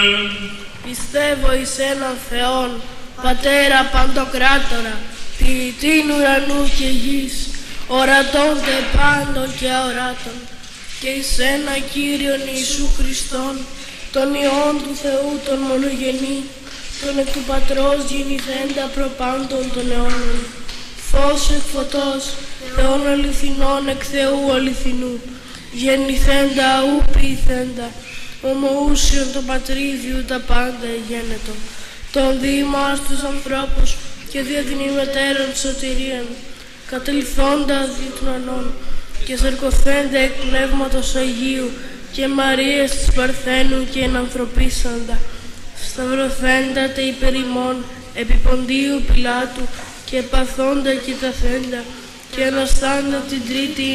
Πιστεύω εις έναν Θεόν, Πατέρα Παντοκράτορα, ποιητήν ουρανού και γης, ορατών τε πάντων και αοράτων, και εις ένα Κύριον Ιησού Χριστόν, τον Υιόν του Θεού τον μονογενή, τον εκ του Πατρός γεννηθέντα προπάντων των αιώνων, φως εκ φωτός, Θεόν αληθινών εκ Θεού αληθινού, γεννηθέντα ου ποιηθέντα, ομοούσιον το πατρίδιου τα πάντα εγένετο, τον διήμας τους ανθρώπους και δια την ημετέραν σωτηρίαν, κατελθόντα δι' των ανών και σαρκωθέντα εκ Πνεύματος Αγίου και Μαρίας της Παρθένου και ενανθρωπίσαντα, σταυρωθέντα τε υπερ ημών επί Ποντίου Πιλάτου και παθόντα και ταθέντα και αναστάντα την τρίτη